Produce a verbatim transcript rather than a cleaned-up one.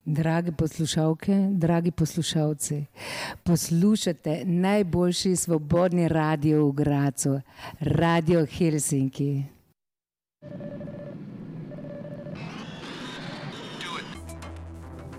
Drage poslušalke, dragi poslušalci, poslušate najboljši svobodni radio v Gradcu, Radio Helsinki.